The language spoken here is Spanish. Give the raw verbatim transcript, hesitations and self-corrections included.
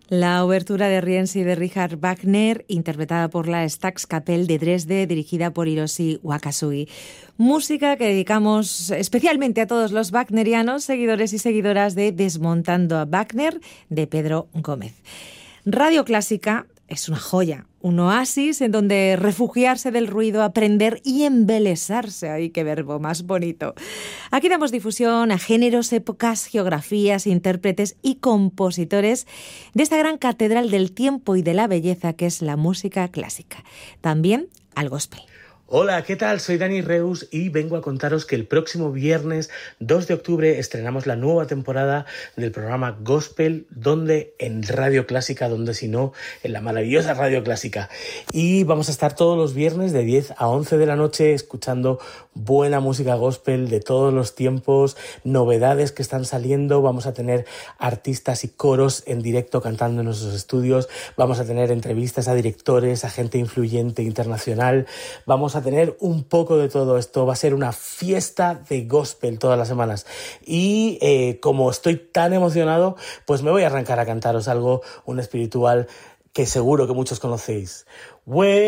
La obertura de Rienzi de Richard Wagner, interpretada por la Staatskapelle de Dresde, dirigida por Hiroshi Wakasugi. Música que dedicamos especialmente a todos los wagnerianos, seguidores y seguidoras de Desmontando a Wagner, de Pedro Gómez. Radio Clásica es una joya, un oasis en donde refugiarse del ruido, aprender y embelesarse. ¡Ay, qué verbo más bonito! Aquí damos difusión a géneros, épocas, geografías, intérpretes y compositores de esta gran catedral del tiempo y de la belleza que es la música clásica. También al gospel. Hola, ¿qué tal? Soy Dani Reus y vengo a contaros que el próximo viernes dos de octubre estrenamos la nueva temporada del programa Gospel, donde en Radio Clásica, donde si no, en la maravillosa Radio Clásica. Y vamos a estar todos los viernes de diez a once de la noche escuchando buena música gospel de todos los tiempos, novedades que están saliendo, vamos a tener artistas y coros en directo cantando en nuestros estudios, vamos a tener entrevistas a directores, a gente influyente internacional, vamos a tener un poco de todo esto, va a ser una fiesta de gospel todas las semanas y eh, como estoy tan emocionado, pues me voy a arrancar a cantaros algo, un espiritual que seguro que muchos conocéis. When